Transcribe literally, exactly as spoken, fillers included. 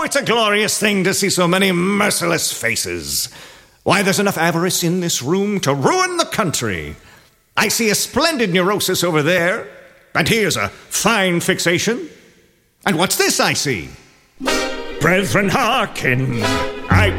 it's a glorious thing to see so many merciless faces. Why, there's enough avarice in this room to ruin the country. I see a splendid neurosis over there, and here's a fine fixation. And what's this I see? Brethren, hearken. I